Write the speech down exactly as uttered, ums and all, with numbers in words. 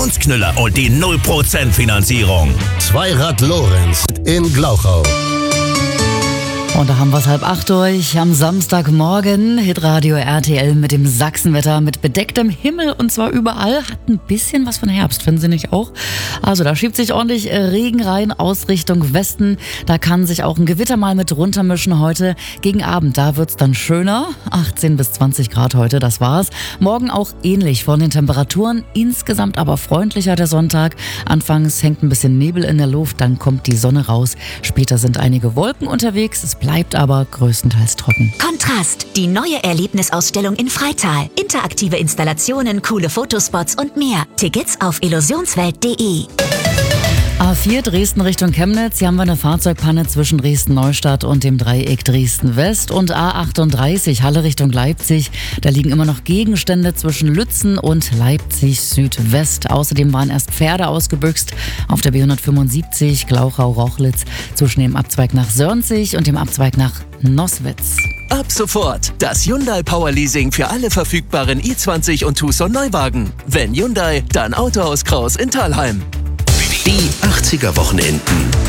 Aktionsknüller und die null Prozent Finanzierung. Zweirad Lorenz in Glauchau. Und da haben wir es halb acht durch am Samstagmorgen. Hitradio R T L mit dem Sachsenwetter mit bedecktem Himmel und zwar überall. Hat ein bisschen was von Herbst, finden Sie nicht auch? Also da schiebt sich ordentlich Regen rein aus Richtung Westen. Da kann sich auch ein Gewitter mal mit runtermischen heute. Gegen Abend, da wird's dann schöner. achtzehn bis zwanzig Grad heute, das war's. Morgen auch ähnlich von den Temperaturen. Insgesamt aber freundlicher der Sonntag. Anfangs hängt ein bisschen Nebel in der Luft, dann kommt die Sonne raus. Später sind einige Wolken unterwegs. Es bleibt aber größtenteils trocken. Kontrast, die neue Erlebnisausstellung in Freital. Interaktive Installationen, coole Fotospots und mehr. Tickets auf illusionswelt punkt de. A vier Dresden Richtung Chemnitz. Hier haben wir eine Fahrzeugpanne zwischen Dresden-Neustadt und dem Dreieck Dresden-West. Und A achtunddreißig Halle Richtung Leipzig. Da liegen immer noch Gegenstände zwischen Lützen und Leipzig-Südwest. Außerdem waren erst Pferde ausgebüxt auf der B hundertfünfundsiebzig Glauchau-Rochlitz zwischen dem Abzweig nach Sörnzig und dem Abzweig nach Noswitz. Ab sofort das Hyundai Power Leasing für alle verfügbaren i zwanzig und Tucson Neuwagen. Wenn Hyundai, dann Autohaus Kraus in Thalheim. Die achtziger Wochenenden.